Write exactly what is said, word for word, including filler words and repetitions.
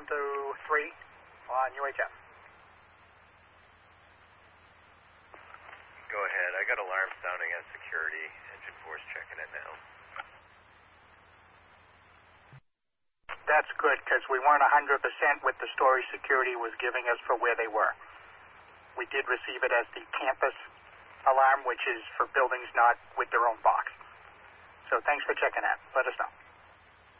one two three on U H F. Go ahead. I got alarm sounding at security. Engine four's checking it now. That's good, because we weren't one hundred percent what the story security was giving us for where they were. We did receive it as the campus alarm, which is for buildings not with their own box. So thanks for checking that. Let us know.